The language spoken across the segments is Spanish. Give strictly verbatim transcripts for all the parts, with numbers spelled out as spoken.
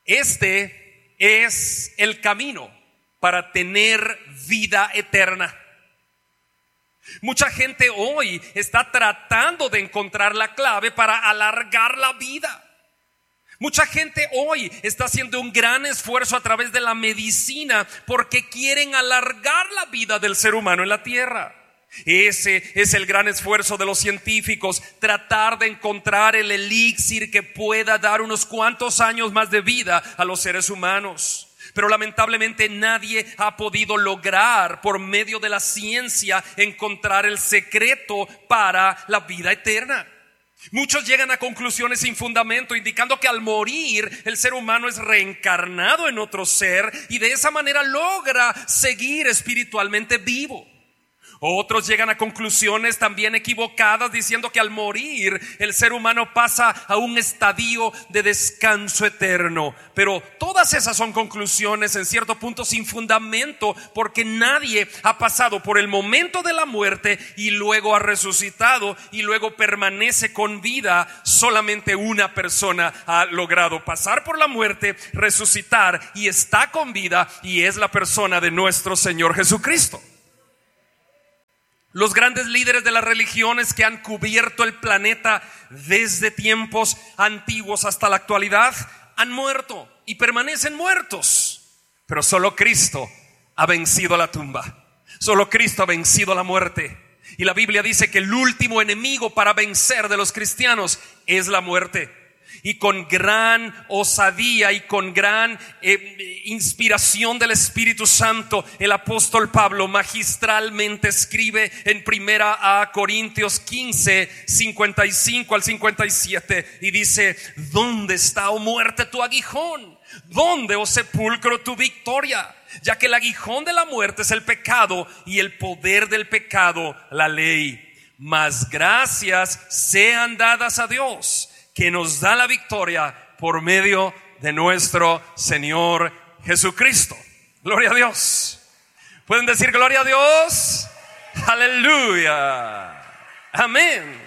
Este es el camino para tener vida eterna. Mucha gente hoy está tratando de encontrar la clave para alargar la vida. Mucha gente hoy está haciendo un gran esfuerzo a través de la medicina porque quieren alargar la vida del ser humano en la tierra. Ese es el gran esfuerzo de los científicos, tratar de encontrar el elixir que pueda dar unos cuantos años más de vida a los seres humanos. Pero lamentablemente nadie ha podido lograr por medio de la ciencia encontrar el secreto para la vida eterna. Muchos llegan a conclusiones sin fundamento, indicando que al morir el ser humano es reencarnado en otro ser y de esa manera logra seguir espiritualmente vivo. Otros llegan a conclusiones también equivocadas, diciendo que al morir el ser humano pasa a un estadio de descanso eterno. Pero todas esas son conclusiones en cierto punto sin fundamento, porque nadie ha pasado por el momento de la muerte y luego ha resucitado y luego permanece con vida. Solamente una persona ha logrado pasar por la muerte, resucitar y está con vida, y es la persona de nuestro Señor Jesucristo. Los grandes líderes de las religiones que han cubierto el planeta desde tiempos antiguos hasta la actualidad han muerto y permanecen muertos. Pero solo Cristo ha vencido la tumba. Solo Cristo ha vencido la muerte. Y la Biblia dice que el último enemigo para vencer de los cristianos es la muerte. Y con gran osadía y con gran eh, inspiración del Espíritu Santo, el apóstol Pablo magistralmente escribe en Primera a Corintios quince, cincuenta y cinco al cincuenta y siete, y dice: ¿dónde está, oh muerte, tu aguijón? ¿Dónde, oh sepulcro, tu victoria? Ya que el aguijón de la muerte es el pecado, y el poder del pecado la ley. Mas gracias sean dadas a Dios, que nos da la victoria por medio de nuestro Señor Jesucristo. Gloria a Dios. ¿Pueden decir gloria a Dios? Aleluya. Amén.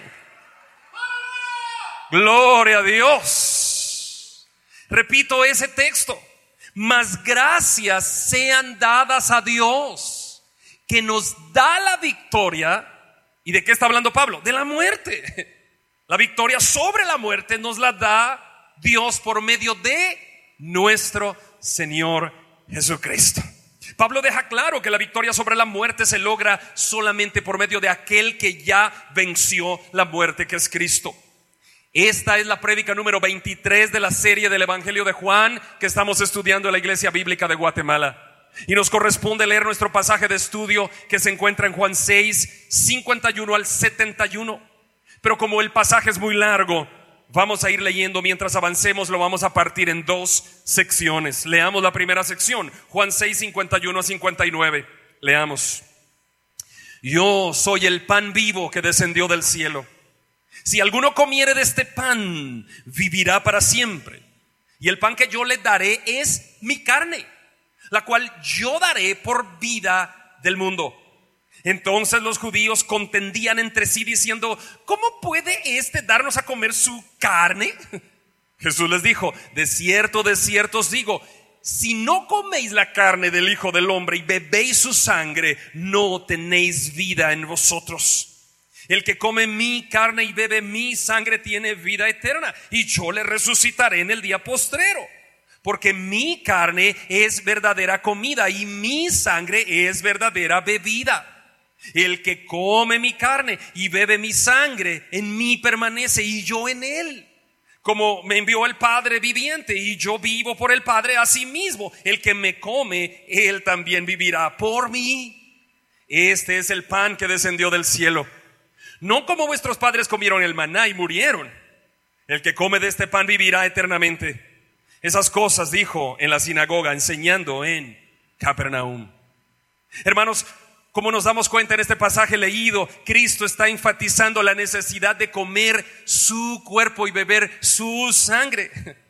Gloria a Dios. Repito ese texto. Mas gracias sean dadas a Dios, que nos da la victoria. ¿Y de qué está hablando Pablo? De la muerte. La victoria sobre la muerte nos la da Dios por medio de nuestro Señor Jesucristo. Pablo deja claro que la victoria sobre la muerte se logra solamente por medio de aquel que ya venció la muerte, que es Cristo. Esta es la prédica número veintitrés de la serie del Evangelio de Juan que estamos estudiando en la Iglesia Bíblica de Guatemala. Y nos corresponde leer nuestro pasaje de estudio que se encuentra en Juan seis, cincuenta y uno al setenta y uno. Pero como el pasaje es muy largo, vamos a ir leyendo mientras avancemos. Lo vamos a partir en dos secciones. Leamos la primera sección, Juan seis, cincuenta y uno a cincuenta y nueve. Leamos. Yo soy el pan vivo que descendió del cielo. Si alguno comiere de este pan, vivirá para siempre. Y el pan que yo le daré es mi carne, la cual yo daré por vida del mundo. Entonces los judíos contendían entre sí diciendo: ¿cómo puede éste darnos a comer su carne? Jesús les dijo: de cierto, de cierto os digo, si no coméis la carne del Hijo del Hombre y bebéis su sangre, no tenéis vida en vosotros. El que come mi carne y bebe mi sangre tiene vida eterna, y yo le resucitaré en el día postrero. Porque mi carne es verdadera comida y mi sangre es verdadera bebida. El que come mi carne y bebe mi sangre, en mí permanece y yo en él. Como me envió el Padre viviente y yo vivo por el Padre, asimismo el que me come, él también vivirá por mí. Este es el pan que descendió del cielo. No como vuestros padres comieron el maná y murieron. El que come de este pan vivirá eternamente. Esas cosas dijo en la sinagoga, enseñando en Capernaum. Hermanos, como nos damos cuenta en este pasaje leído, Cristo está enfatizando la necesidad de comer su cuerpo y beber su sangre.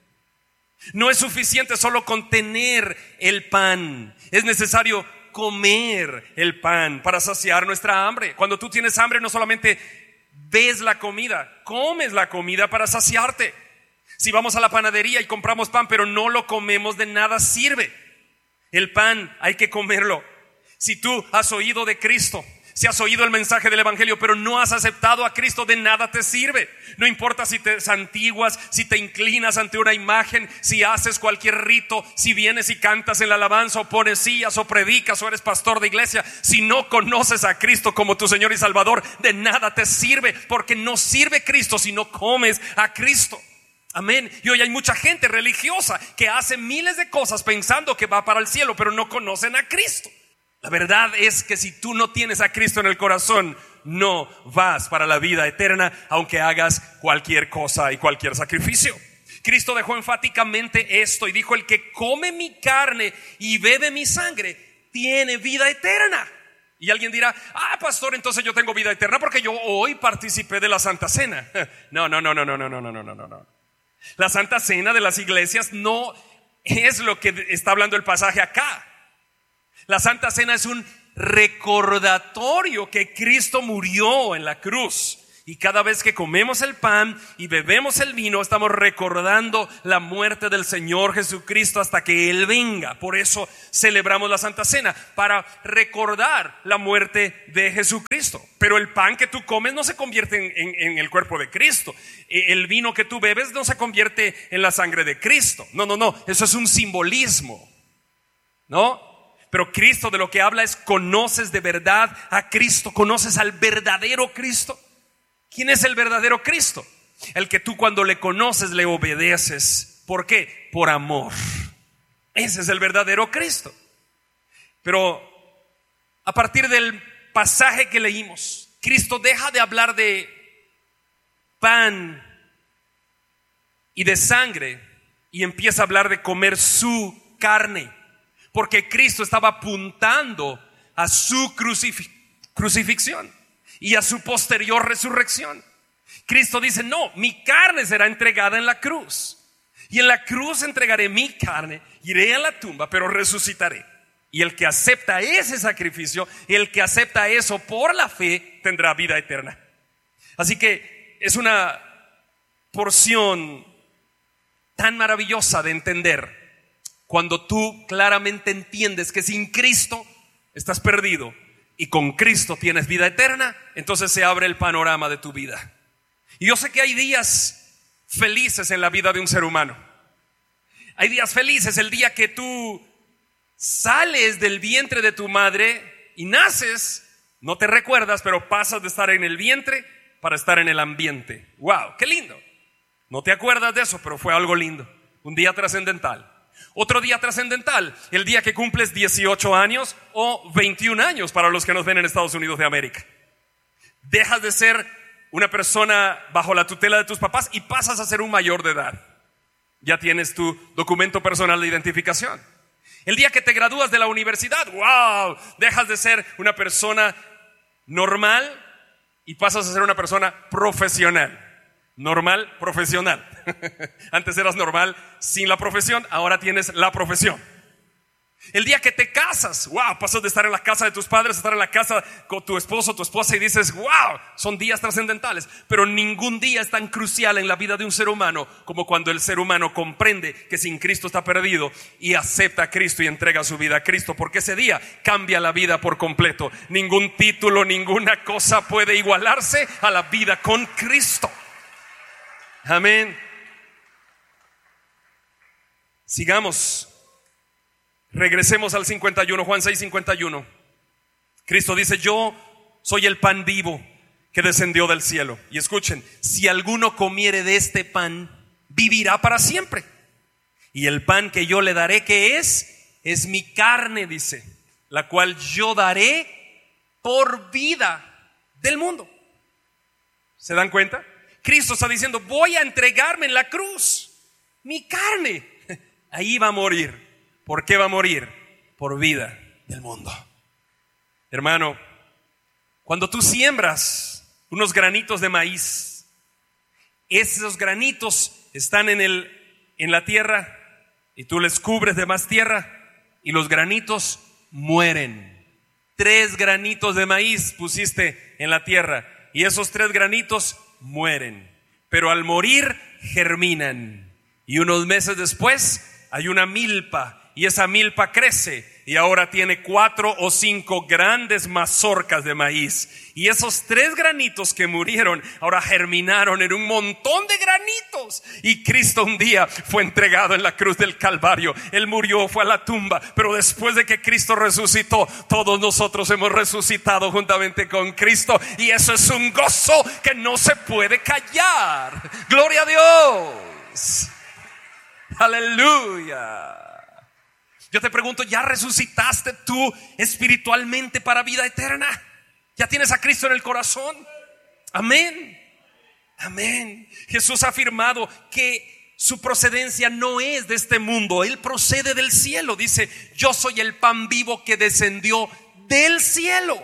No es suficiente solo con tener el pan, es necesario comer el pan para saciar nuestra hambre. Cuando tú tienes hambre, no solamente ves la comida, comes la comida para saciarte. Si vamos a la panadería y compramos pan, pero no lo comemos, de nada sirve. El pan hay que comerlo. Si tú has oído de Cristo, si has oído el mensaje del evangelio, pero no has aceptado a Cristo, de nada te sirve. No importa si te santiguas, si te inclinas ante una imagen, si haces cualquier rito, si vienes y cantas en la alabanza, o pones sillas, o predicas, o eres pastor de iglesia. Si no conoces a Cristo como tu Señor y Salvador, de nada te sirve, porque no sirve Cristo si no comes a Cristo. Amén. Y hoy hay mucha gente religiosa que hace miles de cosas pensando que va para el cielo, pero no conocen a Cristo. La verdad es que si tú no tienes a Cristo en el corazón, no vas para la vida eterna, aunque hagas cualquier cosa y cualquier sacrificio. Cristo dejó enfáticamente esto y dijo: el que come mi carne y bebe mi sangre tiene vida eterna. Y alguien dirá: ah, pastor, entonces yo tengo vida eterna porque yo hoy participé de la Santa Cena. No, no, no, no, no, no, no, no, no, no, no. La Santa Cena de las iglesias no es lo que está hablando el pasaje acá. La Santa Cena es un recordatorio que Cristo murió en la cruz. Y cada vez que comemos el pan y bebemos el vino, estamos recordando la muerte del Señor Jesucristo hasta que Él venga. Por eso celebramos la Santa Cena, para recordar la muerte de Jesucristo. Pero el pan que tú comes no se convierte en, en, en el cuerpo de Cristo. El vino que tú bebes no se convierte en la sangre de Cristo. No, no, no, eso es un simbolismo, ¿no? Pero Cristo de lo que habla es: conoces de verdad a Cristo, conoces al verdadero Cristo. ¿Quién es el verdadero Cristo? El que tú cuando le conoces le obedeces. ¿Por qué? Por amor. Ese es el verdadero Cristo. Pero a partir del pasaje que leímos, Cristo deja de hablar de pan y de sangre y empieza a hablar de comer su carne. Porque Cristo estaba apuntando a su crucif- crucifixión y a su posterior resurrección. Cristo dice: no, mi carne será entregada en la cruz. Y en la cruz entregaré mi carne, iré a la tumba, pero resucitaré. Y el que acepta ese sacrificio, el que acepta eso por la fe, tendrá vida eterna. Así que es una porción tan maravillosa de entender. Cuando tú claramente entiendes que sin Cristo estás perdido y con Cristo tienes vida eterna, entonces se abre el panorama de tu vida. Y yo sé que hay días felices en la vida de un ser humano. Hay días felices, el día que tú sales del vientre de tu madre y naces, no te recuerdas, pero pasas de estar en el vientre para estar en el ambiente. ¡Wow! ¡Qué lindo! No te acuerdas de eso, pero fue algo lindo. Un día trascendental. Otro día trascendental, el día que cumples dieciocho años o veintiún años para los que nos ven en Estados Unidos de América. Dejas de ser una persona bajo la tutela de tus papás y pasas a ser un mayor de edad. Ya tienes tu documento personal de identificación. El día que te gradúas de la universidad, wow, dejas de ser una persona normal y pasas a ser una persona profesional. Normal, profesional. Antes eras normal sin la profesión, ahora tienes la profesión. El día que te casas, wow, pasas de estar en la casa de tus padres a estar en la casa con tu esposo, tu esposa, y dices, wow, son días trascendentales. Pero ningún día es tan crucial en la vida de un ser humano como cuando el ser humano comprende que sin Cristo está perdido y acepta a Cristo y entrega su vida a Cristo, porque ese día cambia la vida por completo. Ningún título, ninguna cosa puede igualarse a la vida con Cristo. Amén. Sigamos. Regresemos al cincuenta y uno, Juan seis, cincuenta y uno. Cristo dice: yo soy el pan vivo que descendió del cielo. Y escuchen, si alguno comiere de este pan, vivirá para siempre. Y el pan que yo le daré, ¿qué es? Es mi carne, dice, la cual yo daré por vida del mundo. ¿Se dan cuenta? Cristo está diciendo: voy a entregarme en la cruz mi carne. Ahí va a morir. ¿Por qué va a morir? Por vida del mundo. Hermano, cuando tú siembras unos granitos de maíz, esos granitos están en el, en la tierra y tú les cubres de más tierra y los granitos mueren. Tres granitos de maíz pusiste en la tierra y esos tres granitos mueren, pero al morir germinan. Y unos meses después hay una milpa, y esa milpa crece y ahora tiene cuatro o cinco grandes mazorcas de maíz. Y esos tres granitos que murieron ahora germinaron en un montón de granitos. Y Cristo un día fue entregado en la cruz del Calvario. Él murió, fue a la tumba, pero después de que Cristo resucitó, todos nosotros hemos resucitado juntamente con Cristo. Y eso es un gozo que no se puede callar. Gloria a Dios. Aleluya. Yo te pregunto, ¿ya resucitaste tú espiritualmente para vida eterna? ¿Ya tienes a Cristo en el corazón? Amén. Amén. Jesús ha afirmado que su procedencia no es de este mundo. Él procede del cielo. Dice, yo soy el pan vivo que descendió del cielo.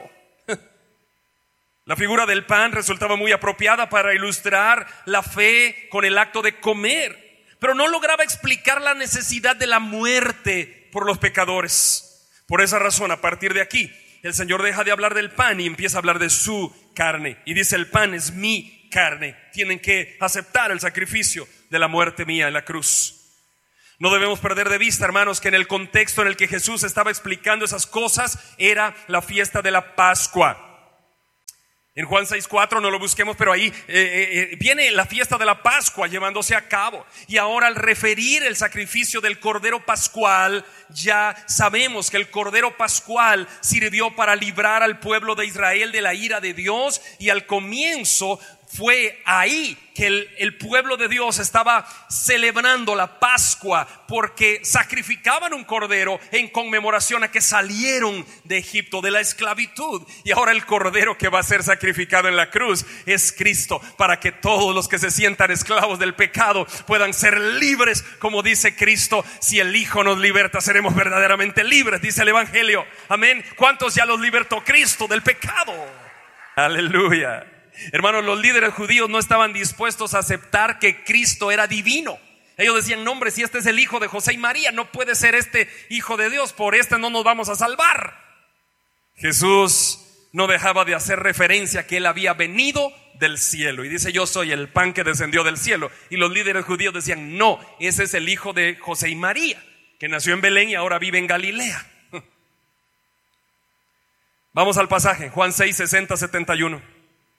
La figura del pan resultaba muy apropiada para ilustrar la fe con el acto de comer, pero no lograba explicar la necesidad de la muerte por los pecadores. Por esa razón, a partir de aquí, el Señor deja de hablar del pan y empieza a hablar de su carne. Y dice, el pan es mi carne. Tienen que aceptar el sacrificio de la muerte mía en la cruz. No debemos perder de vista, hermanos, que en el contexto en el que Jesús estaba explicando esas cosas era la fiesta de la Pascua. En Juan seis cuatro, no lo busquemos, pero ahí eh, eh, viene la fiesta de la Pascua llevándose a cabo. Y ahora, al referir el sacrificio del Cordero Pascual, ya sabemos que el Cordero Pascual sirvió para librar al pueblo de Israel de la ira de Dios. Y al comienzo fue ahí que el, el pueblo de Dios estaba celebrando la Pascua, porque sacrificaban un cordero en conmemoración a que salieron de Egipto, de la esclavitud. Y ahora el cordero que va a ser sacrificado en la cruz es Cristo, para que todos los que se sientan esclavos del pecado puedan ser libres, como dice Cristo. Si el Hijo nos liberta, seremos verdaderamente libres, dice el Evangelio. Amén. ¿Cuántos ya los libertó Cristo del pecado? Aleluya. Hermanos, los líderes judíos no estaban dispuestos a aceptar que Cristo era divino. Ellos decían, no, hombre, si este es el hijo de José y María, no puede ser este hijo de Dios, por este no nos vamos a salvar. Jesús no dejaba de hacer referencia a que él había venido del cielo, y dice, yo soy el pan que descendió del cielo. Y los líderes judíos decían, no, ese es el hijo de José y María, que nació en Belén y ahora vive en Galilea. Vamos al pasaje, Juan seis, sesenta, setenta y uno.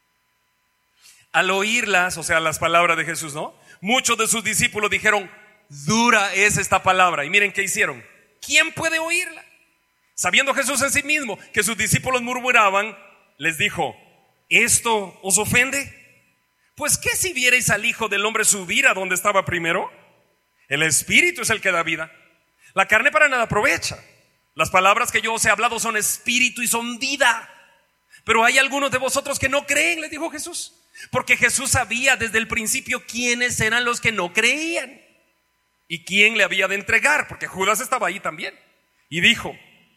Al oírlas, o sea, las palabras de Jesús, ¿no? Muchos de sus discípulos dijeron, dura es esta palabra. Y miren qué hicieron. ¿Quién puede oírla? Sabiendo Jesús en sí mismo que sus discípulos murmuraban, les dijo, ¿esto os ofende? Pues ¿qué si vierais al Hijo del Hombre subir a donde estaba primero? El Espíritu es el que da vida. La carne para nada aprovecha. Las palabras que yo os he hablado son espíritu y son vida. Pero hay algunos de vosotros que no creen, les dijo Jesús. Porque Jesús sabía desde el principio quiénes eran los que no creían y quién le había de entregar, porque Judas estaba ahí también. Y dijo,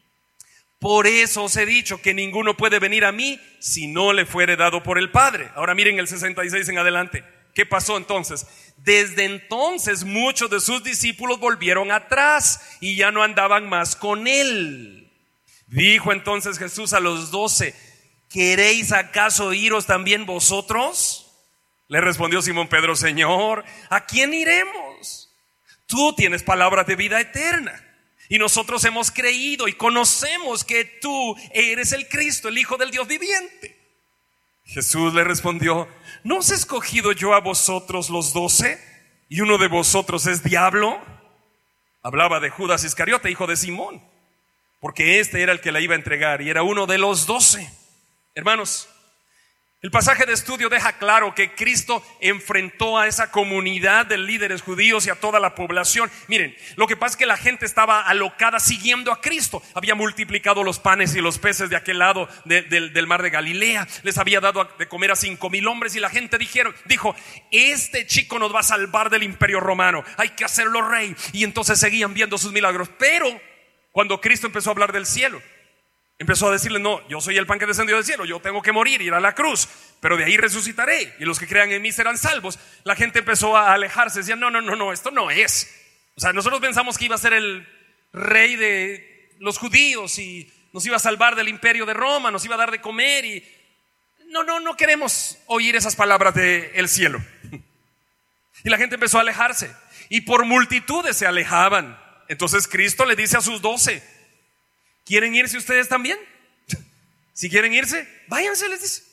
por eso os he dicho que ninguno puede venir a mí si no le fuere dado por el Padre. Ahora miren el sesenta y seis en adelante. ¿Qué pasó entonces? Desde entonces muchos de sus discípulos volvieron atrás y ya no andaban más con él. Dijo entonces Jesús a los doce, ¿queréis acaso iros también vosotros? Le respondió Simón Pedro, Señor, ¿a quién iremos? Tú tienes palabras de vida eterna y nosotros hemos creído y conocemos que tú eres el Cristo, el Hijo del Dios viviente. Jesús le respondió, ¿no os he escogido yo a vosotros los doce y uno de vosotros es diablo? Hablaba de Judas Iscariote, hijo de Simón, porque este era el que la iba a entregar y era uno de los doce. Hermanos, el pasaje de estudio deja claro que Cristo enfrentó a esa comunidad de líderes judíos y a toda la población. Miren, lo que pasa es que la gente estaba alocada siguiendo a Cristo. Había multiplicado los panes y los peces de aquel lado de, de, del mar de Galilea. Les había dado de comer a cinco mil hombres y la gente dijeron, dijo, este chico nos va a salvar del imperio romano. Hay que hacerlo rey. Y entonces seguían viendo sus milagros. Pero cuando Cristo empezó a hablar del cielo, empezó a decirle, no, yo soy el pan que descendió del cielo, yo tengo que morir, ir a la cruz, pero de ahí resucitaré, y los que crean en mí serán salvos. La gente empezó a alejarse, decían, no, no, no, no, esto no es. O sea, nosotros pensamos que iba a ser el rey de los judíos y nos iba a salvar del imperio de Roma, nos iba a dar de comer y... No, no, no queremos oír esas palabras del cielo. Y la gente empezó a alejarse. y por multitudes se alejaban. Entonces Cristo le dice a sus doce: ¿quieren irse ustedes también? Si quieren irse, váyanse, les dice.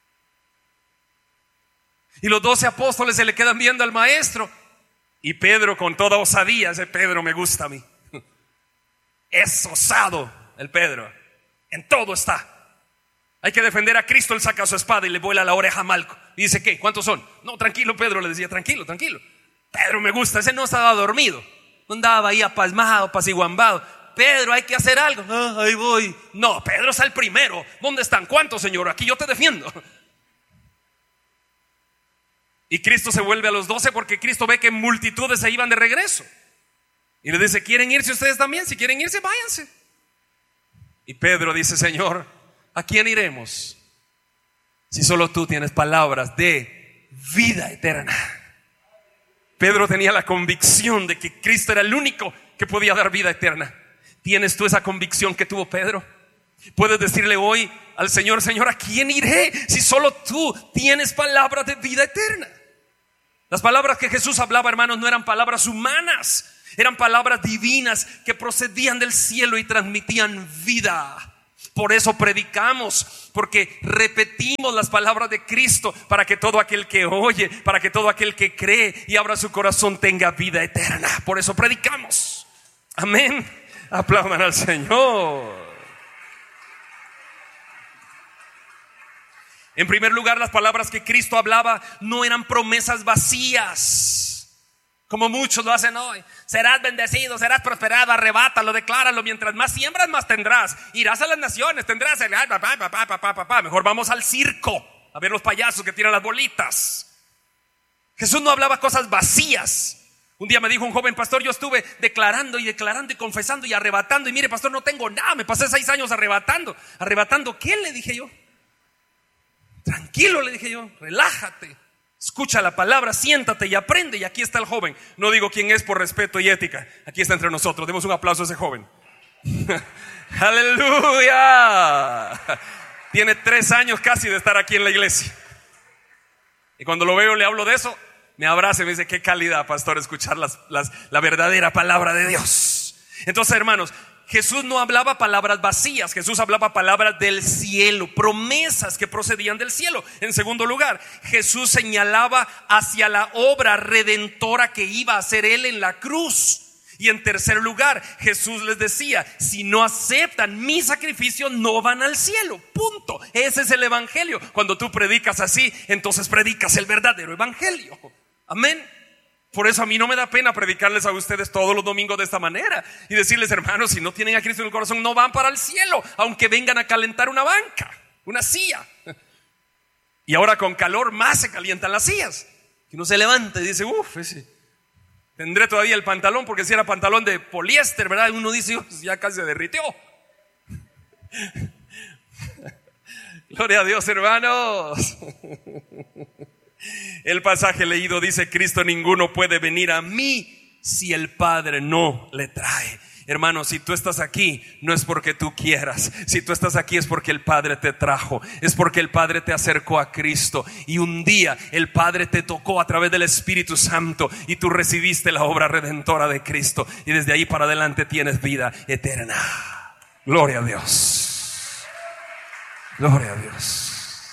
Y los doce apóstoles se le quedan viendo al maestro. Y Pedro, con toda osadía, ese Pedro me gusta a mí. Es osado el Pedro. En todo está. Hay que defender a Cristo. Él saca su espada y le vuela la oreja a Malco. Y dice: ¿qué? ¿Cuántos son? No, tranquilo, Pedro le decía: tranquilo, tranquilo. Pedro me gusta. Ese no estaba dormido. No andaba ahí apasmado, apaciguambado. Pedro, hay que hacer algo. Ah, ahí voy. No, Pedro es el primero. ¿Dónde están? ¿Cuántos, Señor? Aquí yo te defiendo. Y Cristo se vuelve a los doce porque Cristo ve que multitudes se iban de regreso. Y le dice: ¿quieren irse ustedes también? Si quieren irse, váyanse. Y Pedro dice: Señor, ¿a quién iremos? Si solo tú tienes palabras de vida eterna. Pedro tenía la convicción de que Cristo era el único que podía dar vida eterna. ¿Tienes tú esa convicción que tuvo Pedro? Puedes decirle hoy al Señor: Señor, ¿a quién iré? Si solo tú tienes palabras de vida eterna. Las palabras que Jesús hablaba, hermanos, no eran palabras humanas. Eran palabras divinas que procedían del cielo y transmitían vida. Por eso predicamos, porque repetimos las palabras de Cristo, para que todo aquel que oye, para que todo aquel que cree y abra su corazón tenga vida eterna. Por eso predicamos. Amén. Aplaudan al Señor. En primer lugar, las palabras que Cristo hablaba no eran promesas vacías, como muchos lo hacen hoy. Serás bendecido, serás prosperado, arrebátalo, decláralo. Mientras más siembras, más tendrás. Irás a las naciones, tendrás el... Mejor vamos al circo a ver los payasos que tiran las bolitas. Jesús no hablaba cosas vacías. Un día me dijo un joven pastor: yo estuve declarando y declarando y confesando y arrebatando. Y mire, pastor, no tengo nada. Me pasé seis años arrebatando. ¿Arrebatando qué? Le dije yo. Tranquilo, le dije yo, relájate. Escucha la palabra, siéntate y aprende. Y aquí está el joven. No digo quién es por respeto y ética. Aquí está entre nosotros. Demos un aplauso a ese joven. ¡Aleluya! Tiene tres años casi de estar aquí en la iglesia. Y cuando lo veo, le hablo de eso, me abraza y me dice: qué calidad, pastor, escuchar las, las, la verdadera palabra de Dios. Entonces, hermanos, Jesús no hablaba palabras vacías. Jesús hablaba palabras del cielo, promesas que procedían del cielo. En segundo lugar, Jesús señalaba hacia la obra redentora que iba a hacer Él en la cruz. Y en tercer lugar, Jesús les decía: si no aceptan mi sacrificio, no van al cielo. Punto. Ese es el evangelio. Cuando tú predicas así, entonces predicas el verdadero evangelio. Amén. Por eso a mí no me da pena predicarles a ustedes todos los domingos de esta manera y decirles: hermanos, si no tienen a Cristo en el corazón, no van para el cielo, aunque vengan a calentar una banca, una silla. Y ahora con calor más se calientan las sillas. Y uno se levanta y dice: uff, ese, tendré todavía el pantalón, porque si era pantalón de poliéster, ¿verdad? Y uno dice: ya casi se derritió. Gloria a Dios, hermanos. El pasaje leído dice: Cristo ninguno puede venir a mí si el Padre no le trae. Hermano, si tú estás aquí, no es porque tú quieras. Si tú estás aquí es porque el Padre te trajo. Es porque el Padre te acercó a Cristo. Y un día el Padre te tocó a través del Espíritu Santo y tú recibiste la obra redentora de Cristo. Y desde ahí para adelante tienes vida eterna. Gloria a Dios. Gloria a Dios.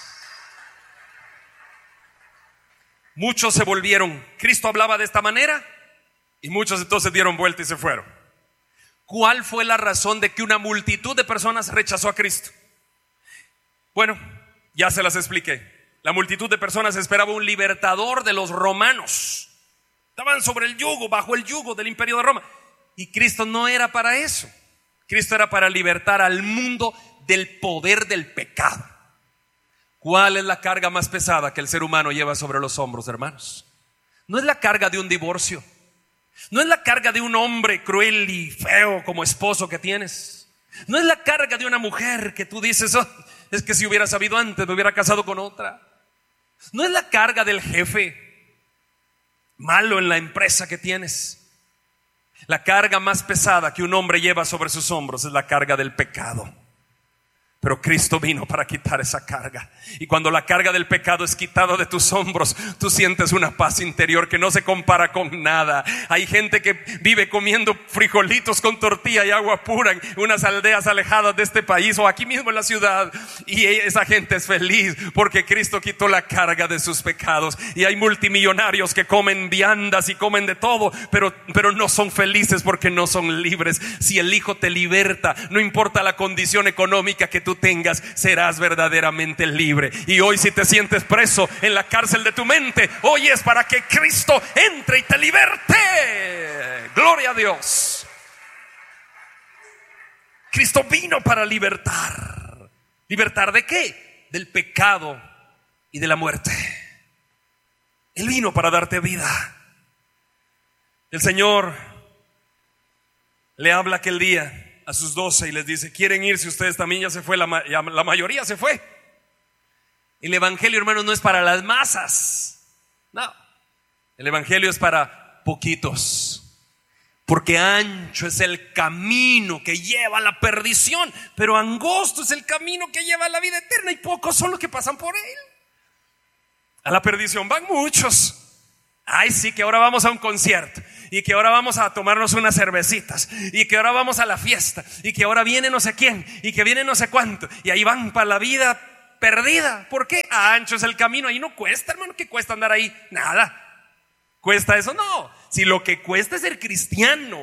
Muchos se volvieron. Cristo hablaba de esta manera y muchos entonces dieron vuelta y se fueron. ¿Cuál fue la razón de que una multitud de personas rechazó a Cristo? Bueno, ya se las expliqué. La multitud de personas esperaba un libertador de los romanos. Estaban sobre el yugo, bajo el yugo del imperio de Roma. Y Cristo no era para eso. Cristo era para libertar al mundo del poder del pecado. ¿Cuál es la carga más pesada que el ser humano lleva sobre los hombros, hermanos? No es la carga de un divorcio. No es la carga de un hombre cruel y feo como esposo que tienes. No es la carga de una mujer que tú dices: oh, es que si hubiera sabido antes me hubiera casado con otra. No es la carga del jefe malo en la empresa que tienes. La carga más pesada que un hombre lleva sobre sus hombros es la carga del pecado. Pero Cristo vino para quitar esa carga. Y cuando la carga del pecado es quitada de tus hombros, tú sientes una paz interior que no se compara con nada. Hay gente que vive comiendo frijolitos con tortilla y agua pura en unas aldeas alejadas de este país o aquí mismo en la ciudad, y esa gente es feliz porque Cristo quitó la carga de sus pecados. Y hay multimillonarios que comen viandas y comen de todo, pero, pero no son felices porque no son libres. Si el Hijo te liberta, no importa la condición económica que tú tú tengas, serás verdaderamente libre. Y hoy, si te sientes preso en la cárcel de tu mente, hoy es para que Cristo entre y te liberte. Gloria a Dios. Cristo vino para libertar. ¿Libertar de qué? Del pecado y de la muerte. Él vino para darte vida. El Señor le habla aquel día a sus doce y les dice: ¿quieren irse ustedes también? Ya se fue, la, ma- ya la mayoría se fue. El evangelio, hermanos, no es para las masas. No, el evangelio es para poquitos. Porque ancho es el camino que lleva a la perdición, pero angosto es el camino que lleva a la vida eterna, y pocos son los que pasan por él. A la perdición van muchos. Ay, sí, que ahora vamos a un concierto, y que ahora vamos a tomarnos unas cervecitas, y que ahora vamos a la fiesta, y que ahora viene no sé quién, y que viene no sé cuánto, y ahí van para la vida perdida. ¿Por qué? Ah, ancho es el camino. Ahí no cuesta, hermano. ¿Qué cuesta andar ahí? Nada. ¿Cuesta eso? No. Si lo que cuesta es ser cristiano,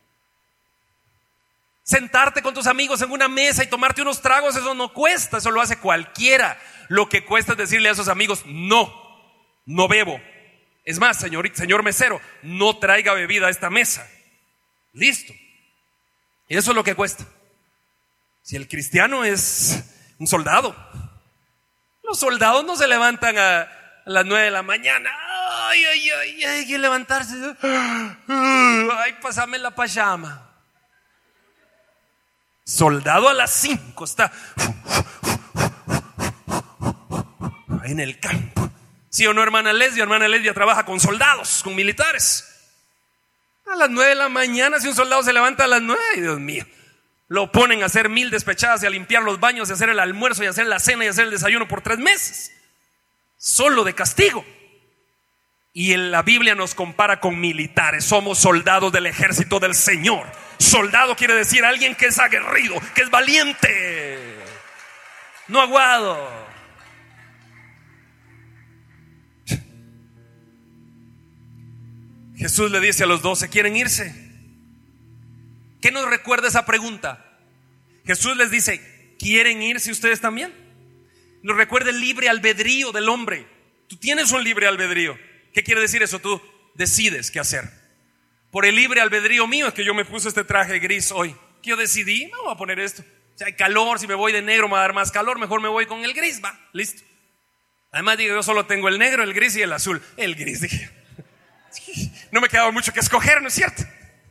sentarte con tus amigos en una mesa y tomarte unos tragos, eso no cuesta, eso lo hace cualquiera. Lo que cuesta es decirle a esos amigos: no, no bebo. Es más, señor, señor mesero, no traiga bebida a esta mesa. Listo. Eso es lo que cuesta. Si el cristiano es un soldado, los soldados no se levantan a, a las nueve de la mañana. Ay, ay, ay, hay que levantarse. Ay, pásame la pachama. Soldado a las cinco está en el campo. ¿Sí o no, hermana Lesbia? Hermana Lesbia trabaja con soldados, con militares. A las nueve de la mañana, si un soldado se levanta a las nueve, Dios mío, lo ponen a hacer mil despechadas y a limpiar los baños y a hacer el almuerzo y a hacer la cena y a hacer el desayuno por tres meses. Solo de castigo. Y en la Biblia nos compara con militares. Somos soldados del ejército del Señor. Soldado quiere decir alguien que es aguerrido, que es valiente, no aguado. Jesús le dice a los doce: ¿quieren irse? ¿Qué nos recuerda esa pregunta? Jesús les dice: ¿quieren irse ustedes también? Nos recuerda el libre albedrío del hombre. Tú tienes un libre albedrío. ¿Qué quiere decir eso? Tú decides qué hacer. Por el libre albedrío mío es que yo me puse este traje gris hoy. Que yo decidí: me voy a poner esto. Si hay calor, si me voy de negro me va a dar más calor, mejor me voy con el gris. Va, listo. Además digo, yo solo tengo el negro, el gris y el azul. El gris, dije. No me quedaba mucho que escoger, ¿no es cierto?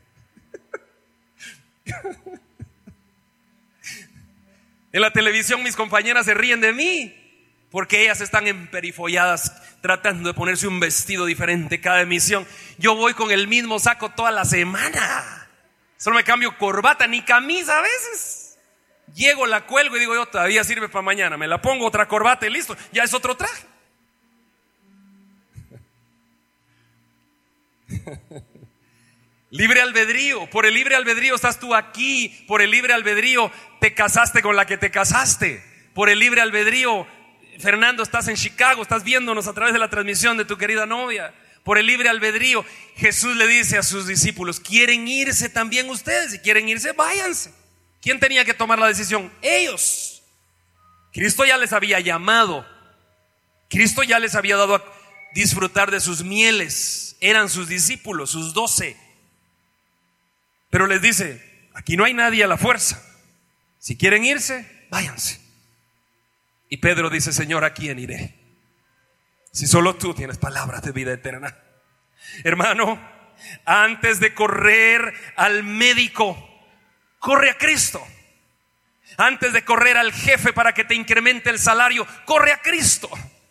En la televisión mis compañeras se ríen de mí porque ellas están emperifolladas tratando de ponerse un vestido diferente cada emisión. Yo voy con el mismo saco toda la semana. Solo me cambio corbata, ni camisa a veces. Llego, la cuelgo y digo yo: todavía sirve para mañana. Me la pongo, otra corbata y listo. Ya es otro traje. Libre albedrío. Por el libre albedrío estás tú aquí. Por el libre albedrío te casaste con la que te casaste. Por el libre albedrío, Fernando, estás en Chicago, estás viéndonos a través de la transmisión de tu querida novia. Por el libre albedrío, Jesús le dice a sus discípulos: ¿quieren irse también ustedes? Si quieren irse, váyanse. ¿Quién tenía que tomar la decisión? Ellos. Cristo ya les había llamado. Cristo ya les había dado a disfrutar de sus mieles. Eran sus discípulos, sus doce. Pero les dice: aquí no hay nadie a la fuerza. Si quieren irse, váyanse. Y Pedro dice: Señor, ¿a quién iré? Si solo tú tienes palabras de vida eterna. Hermano, antes de correr al médico, corre a Cristo. Antes de correr al jefe para que te incremente el salario, corre a Cristo.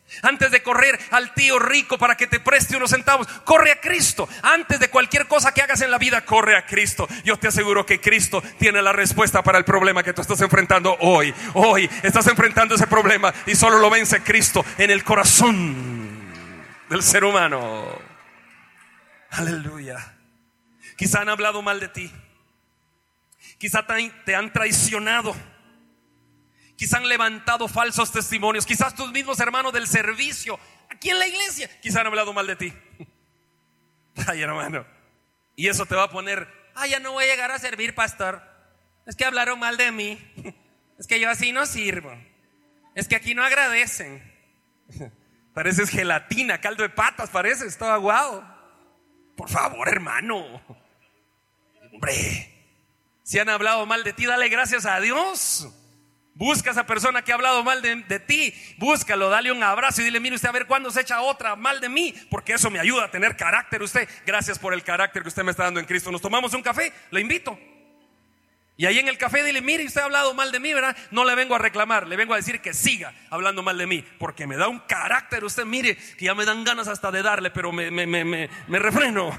Antes de correr al tío rico para que te preste unos centavos, corre a Cristo. Antes de cualquier cosa que hagas en la vida, corre a Cristo. Yo te aseguro que Cristo tiene la respuesta para el problema que tú estás enfrentando hoy. Hoy estás enfrentando ese problema y solo lo vence Cristo en el corazón del ser humano. Aleluya. Quizá han hablado mal de ti. Quizá te han traicionado. Quizá han levantado falsos testimonios. Quizás tus mismos hermanos del servicio aquí en la iglesia quizá han hablado mal de ti. Ay, hermano. Y eso te va a poner: ay, ya no voy a llegar a servir, pastor. Es que hablaron mal de mí. Es que yo así no sirvo. Es que aquí no agradecen. Pareces gelatina, caldo de patas, pareces todo aguado. Por favor, hermano. Hombre, si han hablado mal de ti, dale gracias a Dios. Busca a esa persona que ha hablado mal de, de ti, búscalo, dale un abrazo y dile: mire usted, a ver cuándo se echa otra mal de mí, porque eso me ayuda a tener carácter usted. Gracias por el carácter que usted me está dando en Cristo. Nos tomamos un café, le invito. Y ahí en el café dile: mire, usted ha hablado mal de mí, ¿verdad? No le vengo a reclamar, le vengo a decir que siga hablando mal de mí, porque me da un carácter usted, mire, que ya me dan ganas hasta de darle, pero me, me, me, me, me refreno.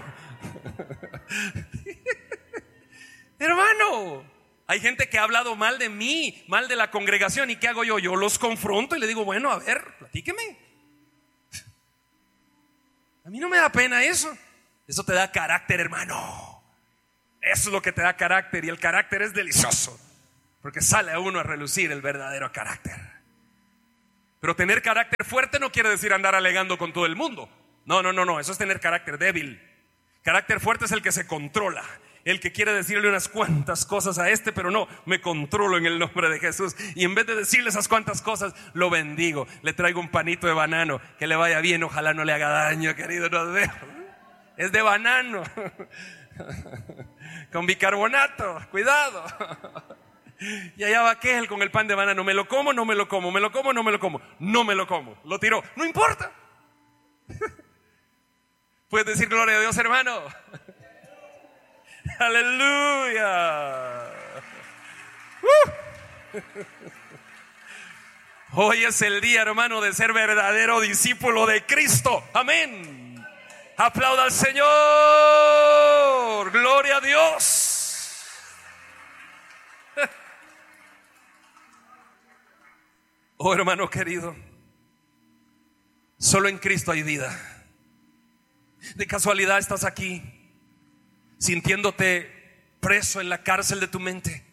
Hermano, hay gente que ha hablado mal de mí, mal de la congregación. ¿Y qué hago yo? Yo los confronto y le digo: bueno, a ver, platíqueme. A mí no me da pena eso. Eso te da carácter, hermano. Eso es lo que te da carácter. Y el carácter es delicioso, porque sale a uno a relucir el verdadero carácter. Pero tener carácter fuerte no quiere decir andar alegando con todo el mundo. No, no, no, no. Eso es tener carácter débil. Carácter fuerte es el que se controla, el que quiere decirle unas cuantas cosas a este, pero no, me controlo en el nombre de Jesús. Y en vez de decirle esas cuantas cosas, lo bendigo. Le traigo un panito de banano, que le vaya bien, ojalá no le haga daño, querido. Nos vemos. Es de banano, con bicarbonato, cuidado. Y allá va aquel con el pan de banano: me lo como, no me lo como, me lo como, no me lo como, no me lo como. Lo tiró, no importa. Puedes decir gloria a Dios, hermano. Aleluya. uh. Hoy es el día, hermano, de ser verdadero discípulo de Cristo. Amén. Aplauda al Señor. Gloria a Dios. Oh, hermano querido, solo en Cristo hay vida. De casualidad estás aquí sintiéndote preso en la cárcel de tu mente.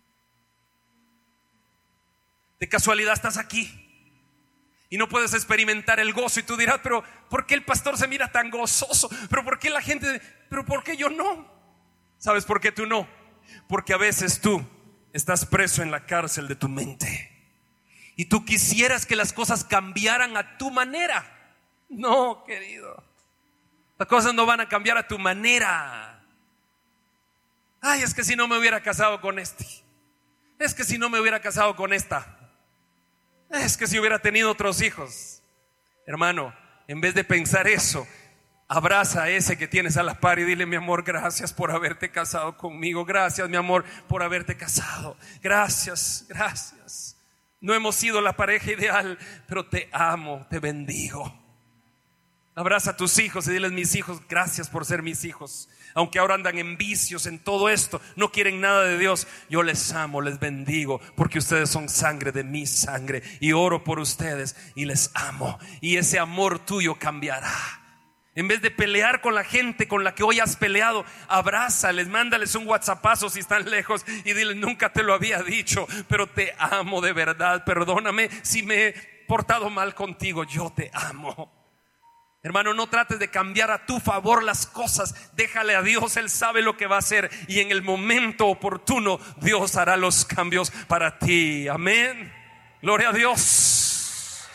De casualidad estás aquí y no puedes experimentar el gozo. Y tú dirás: pero ¿por qué el pastor se mira tan gozoso? ¿Pero por qué la gente? ¿Pero por qué yo no? ¿Sabes por qué tú no? Porque a veces tú estás preso en la cárcel de tu mente y tú quisieras que las cosas cambiaran a tu manera. No, querido, las cosas no van a cambiar a tu manera. Ay, es que si no me hubiera casado con este, es que si no me hubiera casado con esta, es que si hubiera tenido otros hijos. Hermano, en vez de pensar eso, abraza a ese que tienes a la par y dile: mi amor, gracias por haberte casado conmigo. Gracias, mi amor, por haberte casado. Gracias, gracias. No hemos sido la pareja ideal, pero te amo, te bendigo. Abraza a tus hijos y diles: mis hijos, gracias por ser mis hijos. Aunque ahora andan en vicios, en todo esto, no quieren nada de Dios, yo les amo, les bendigo, porque ustedes son sangre de mi sangre, y oro por ustedes y les amo. Y ese amor tuyo cambiará. En vez de pelear con la gente con la que hoy has peleado, abrázales, mándales un whatsappazo si están lejos y diles: nunca te lo había dicho, pero te amo de verdad. Perdóname si me he portado mal contigo, yo te amo. Hermano, no trates de cambiar a tu favor las cosas. Déjale a Dios, Él sabe lo que va a hacer, y en el momento oportuno Dios hará los cambios para ti. Amén. Gloria a Dios.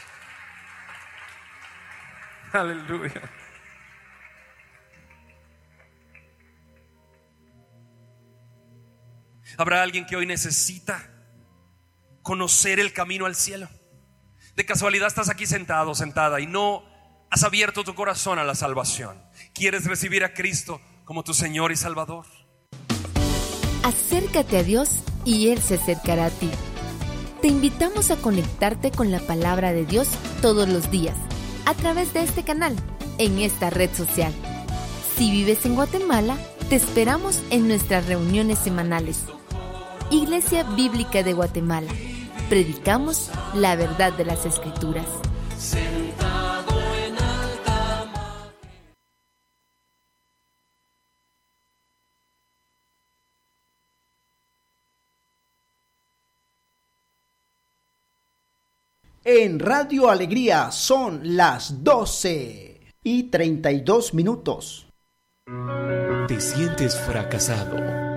Aleluya. ¿Habrá alguien que hoy necesita conocer el camino al cielo? De casualidad estás aquí sentado, sentada, y no has abierto tu corazón a la salvación. ¿Quieres recibir a Cristo como tu Señor y Salvador? Acércate a Dios y Él se acercará a ti. Te invitamos a conectarte con la palabra de Dios todos los días, a través de este canal, en esta red social. Si vives en Guatemala, te esperamos en nuestras reuniones semanales. Iglesia Bíblica de Guatemala. Predicamos la verdad de las Escrituras. En Radio Alegría son las doce y treinta y dos minutos. ¿Te sientes fracasado?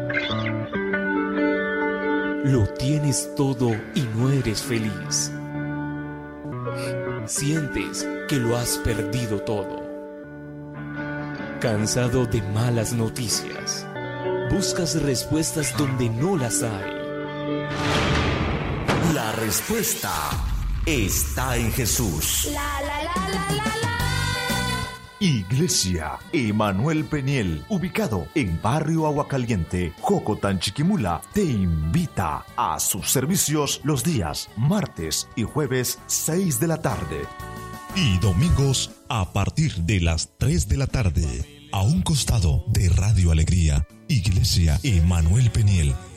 Lo tienes todo y no eres feliz. Sientes que lo has perdido todo. Cansado de malas noticias. Buscas respuestas donde no las hay. La respuesta está en Jesús. La, la, la, la, la, la. Iglesia Emanuel Peniel, ubicado en Barrio Aguacaliente, Jocotán, Chiquimula, te invita a sus servicios los días martes y jueves seis de la tarde. Y domingos a partir de las tres de la tarde, a un costado de Radio Alegría, Iglesia Emanuel Peniel.